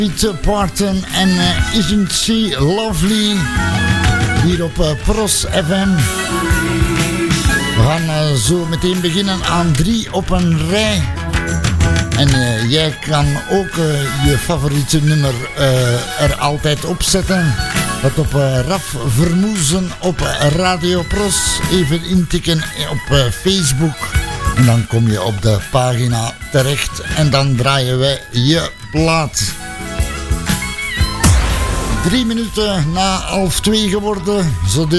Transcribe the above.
Peter Parton en Isn't She Lovely hier op Pros FM. We gaan zo meteen beginnen aan 3 op een rij. En jij kan ook je favoriete nummer er altijd op zetten. Dat op Raf Vermoezen op Radio Pros. Even intikken op Facebook. En dan kom je op de pagina terecht. En dan draaien wij je plaat. 3 minuten na 1:30 geworden. Zo